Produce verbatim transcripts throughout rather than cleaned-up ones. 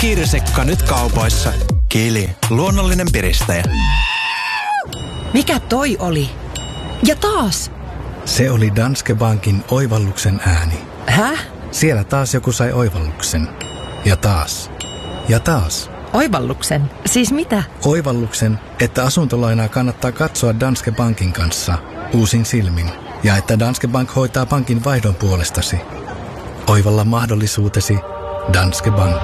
Kirsikka nyt kaupoissa. Kili, luonnollinen piristäjä. Mikä toi oli? Ja taas! Se oli Danske Bankin oivalluksen ääni. Häh? Siellä taas joku sai oivalluksen. Ja taas. Ja taas. Oivalluksen? Siis mitä? Oivalluksen, että asuntolainaa kannattaa katsoa Danske Bankin kanssa uusin silmin. Ja että Danske Bank hoitaa pankin vaihdon puolestasi. Oivalla mahdollisuutesi Danske Bank.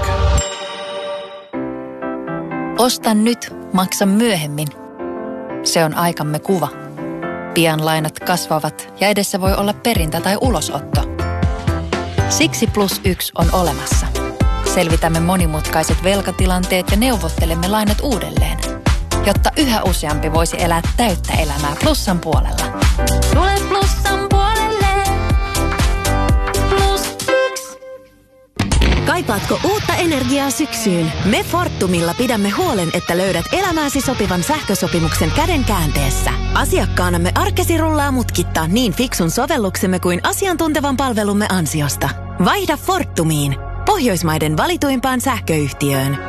Osta nyt, maksa myöhemmin. Se on aikamme kuva. Pian lainat kasvavat ja edessä voi olla perintä tai ulosotto. Siksi Plus yksi on olemassa. Selvitämme monimutkaiset velkatilanteet ja neuvottelemme lainat uudelleen, jotta yhä useampi voisi elää täyttä elämää Plussan puolella. Tule Plussan puolelle. Plus yksi. Kaipaatko uutta energiaa syksyyn? Me Fortumilla pidämme huolen, että löydät elämääsi sopivan sähkösopimuksen käden käänteessä. Asiakkaanamme arkesi rullaa mutkitta niin fiksun sovelluksemme kuin asiantuntevan palvelumme ansiosta. Vaihda Fortumiin, Pohjoismaiden valituimpaan sähköyhtiöön.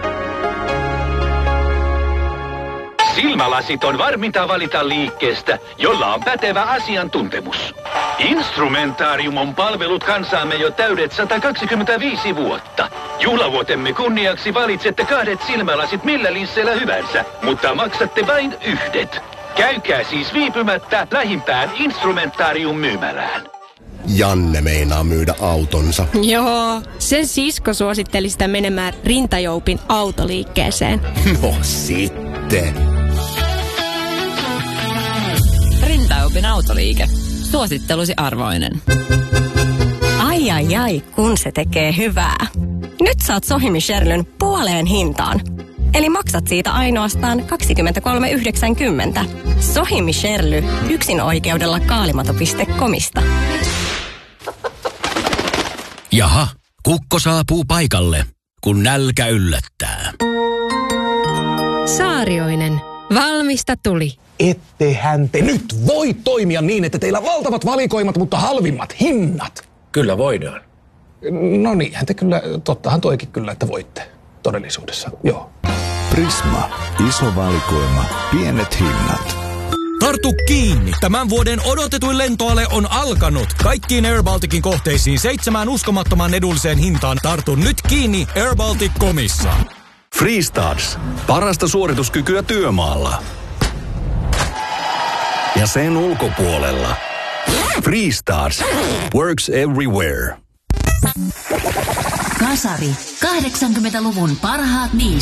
Silmälasit on varminta valita liikkeestä, jolla on pätevä asiantuntemus. Instrumentaarium on palvelut kansaamme jo täydet sata kaksikymmentäviisi vuotta. Juhlavuotemme kunniaksi valitsette kahdet silmälasit millä linsseillä hyvänsä, mutta maksatte vain yhdet. Käykää siis viipymättä lähimpään Instrumentaarium-myymälään. Janne meinaa myydä autonsa. Joo, sen sisko suositteli sitä menemään Rintajoupin autoliikkeeseen. No sitten. Rintajoupin autoliike. Suosittelusi arvoinen. Ai ai ai, kun se tekee hyvää. Nyt saat Sohimi Sherlyn puoleen hintaan. Eli maksat siitä ainoastaan kaksikymmentäkolme yhdeksänkymmentä. Sohimi Sherly, yksin oikeudella kaalimato piste comista. Jaha, kukko saapuu paikalle, kun nälkä yllättää. Saarioinen, valmista tuli. Ettehän te nyt voi toimia niin, että teillä valtavat valikoimat, mutta halvimmat hinnat. Kyllä voidaan. No niinhän te kyllä, tottahan toikin kyllä, että voitte todellisuudessa, joo. Prisma, iso valikoima, pienet hinnat. Tartu kiinni! Tämän vuoden odotetuin lentoale on alkanut. Kaikkiin Air Balticin kohteisiin seitsemään uskomattoman edulliseen hintaan. Tartu nyt kiinni air baltic piste comissa. Freestars. Parasta suorituskykyä työmaalla. Ja sen ulkopuolella. Freestars. Works everywhere. Kasari. kahdeksankymmentäluvun parhaat niistä.